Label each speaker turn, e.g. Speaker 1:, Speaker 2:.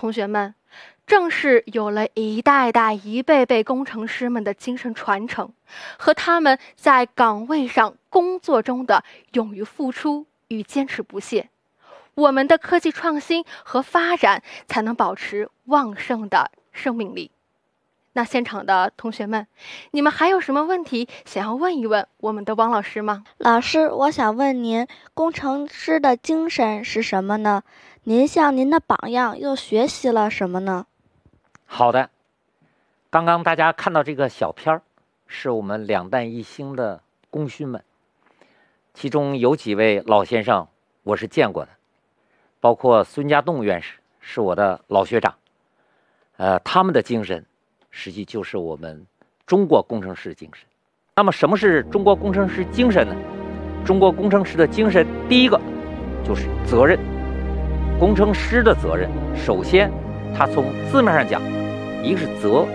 Speaker 1: 同学们，正是有了一代代、一辈辈工程师们的精神传承，和他们在岗位上工作中的勇于付出与坚持不懈，我们的科技创新和发展才能保持旺盛的生命力。那现场的同学们，你们还有什么问题想要问一问我们的汪老师吗？
Speaker 2: 老师，我想问您，工程师的精神是什么呢？您向您的榜样又学习了什么呢？
Speaker 3: 好的，刚刚大家看到这个小片儿，是我们两弹一星的功勋们，其中有几位老先生我是见过的，包括孙家栋院士是我的老学长，他们的精神实际就是我们中国工程师精神。那么什么是中国工程师精神呢？中国工程师的精神，第一个就是责任。工程师的责任，首先他从字面上讲，一个是责，